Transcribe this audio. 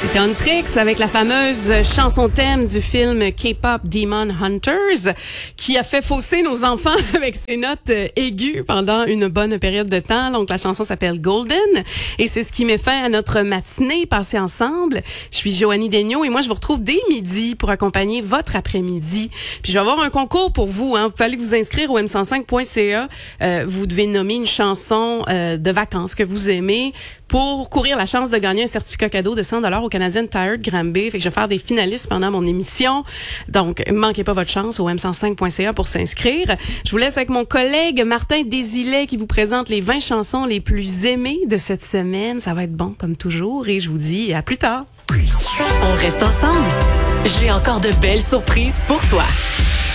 C'était Huntrix avec la fameuse chanson thème du film K-pop Demon Hunters qui a fait fausser nos enfants avec ses notes aiguës pendant une bonne période de temps. Donc la chanson s'appelle Golden et c'est ce qui met fin à notre matinée passée ensemble. Je suis Joanie Daigneault et moi je vous retrouve dès midi pour accompagner votre après-midi. Puis je vais avoir un concours pour vous. Vous fallait vous inscrire au m105.ca. Vous devez nommer une chanson de vacances que vous aimez pour courir la chance de gagner un certificat cadeau de 100 $ au Canadian Tire de Granby. Fait que je vais faire des finalistes pendant mon émission. Donc, manquez pas votre chance au m105.ca pour s'inscrire. Je vous laisse avec mon collègue Martin Desilets qui vous présente les 20 chansons les plus aimées de cette semaine. Ça va être bon comme toujours et je vous dis à plus tard. On reste ensemble. J'ai encore de belles surprises pour toi.